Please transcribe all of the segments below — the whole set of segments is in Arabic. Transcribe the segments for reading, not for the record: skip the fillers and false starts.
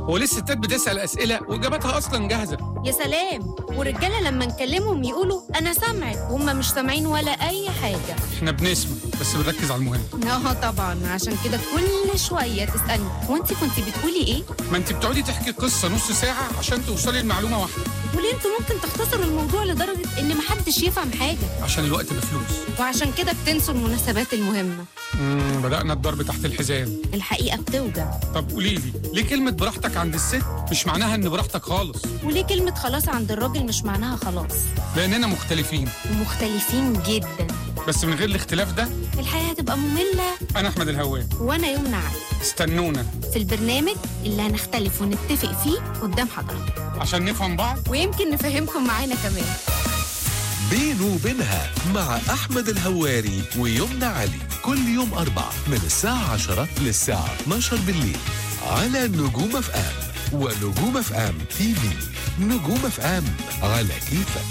هو ليه الستات بتسأل أسئلة وإجاباتها أصلا جاهزة؟ يا سلام. والرجالة لما نكلمهم يقولوا أنا سامعك وهم مش سامعين ولا أي حاجة. إحنا بنسمع بس بنركز على المهم. طبعا، عشان كده كل شوية تسألني هو أنت كنت بتقولي إيه؟ ما أنت بتقعدي تحكي قصة نص ساعة عشان توصلي لمعلومة واحدة. وليه انتوا ممكن تختصروا الموضوع لدرجة إن محدش يفهم حاجة؟ عشان الوقت بفلوس. وعشان كده بتنسوا المناسبات المهمة. بدأنا الضرب تحت الحزام. الحقيقة بتوجع. طب قولي لي ليه كلمة براحتك عند الست مش معناها إن براحتك خالص؟ وليه كلمة خلاص عند الراجل مش معناها خلاص؟ لأننا مختلفين. مختلفين جدا. بس من غير الاختلاف ده الحياة هتبقى مملة. أنا أحمد الهوان. وأنا يمنى علي. استنونا في البرنامج اللي هنختلف ونتفق فيه قدام حضرتك عشان نفهم بعض ويمكن نفهمكم معانا كمان. بينه وبينها مع أحمد الهواري ويمنى علي كل يوم أربع من الساعة 10 للساعة 12 بالليل على نجوم اف ام ونجوم اف ام تي في. نجوم اف ام على كيفك.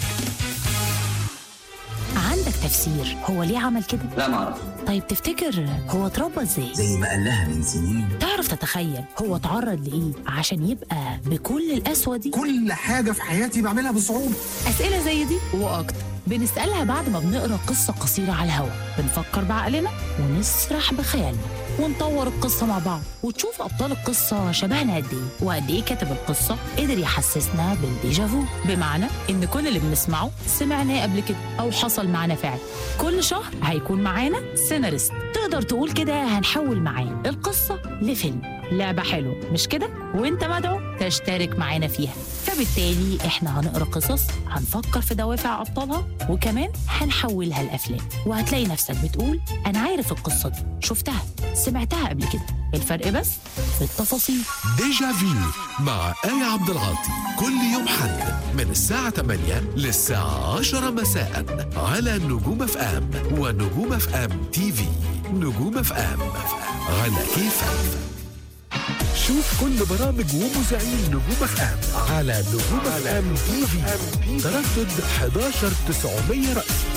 عندك تفسير هو ليه عمل كده؟ لا ما اعرف. طيب تفتكر هو اتربى ازاي؟ زي ما قال لها من سنين. تعرف تتخيل هو اتعرض لايه عشان يبقى بكل القسوه دي؟ كل حاجة في حياتي بعملها بصعوبة. اسئله زي دي واكتر بنسالها بعد ما بنقرا قصه قصيره على الهواء. بنفكر بعقلنا ونسرح بخيالنا ونطور القصه مع بعض وتشوف ابطال القصه شبهنا قد ايه وقد ايه كاتب القصه قدر يحسسنا بالديجافو. بمعنى ان كل اللي بنسمعه سمعناه قبل كده او حصل معانا فعلا. كل شهر هيكون معانا سيناريست تقدر تقول كده هنحول معاه القصه لفيلم. لعبة حلوة مش كده؟ وانت مدعو تشترك معانا فيها. فبالتالي احنا هنقرا قصص هنفكر في دوافع ابطالها وكمان هنحولها لافلام وهتلاقي نفسك بتقول انا عارف القصة دي شفتها سمعتها قبل كده. الفرق بس في التفاصيل. ديجا فيو مع آية عبد العاطي كل يوم حد من الساعة 8 للساعة 10 مساء على نجوم اف ام ونجوم اف ام تي في. نجوم اف ام على كيفك. شوف كل برامج ومذيعين نجوم اف ام على نجوم اف ام تي في. تردد 11900 رأس.